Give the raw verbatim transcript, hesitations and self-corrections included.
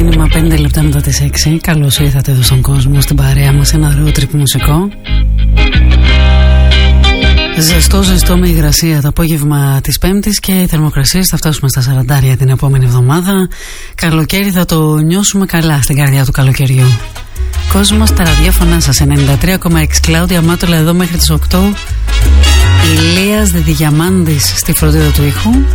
ξεκίνημα πέντε λεπτά μετά τις έξι. Καλώς ήρθατε εδώ στον κόσμο, στην παρέα μας, ένα road trip μουσικό. Ζεστό, ζεστό με υγρασία το απόγευμα της Πέμπτης και οι θερμοκρασίες θα φτάσουμε στα σαραντάρια την επόμενη εβδομάδα. Καλοκαίρι θα το νιώσουμε καλά στην καρδιά του καλοκαιριού. Κόσμος, τα ραδιόφωνά σας ενενήντα τρία κόμμα έξι. Κλάουδια Μάτολα εδώ μέχρι τις οκτώ. Ηλίας Διδιαμάντης στη φροντίδα του ήχου.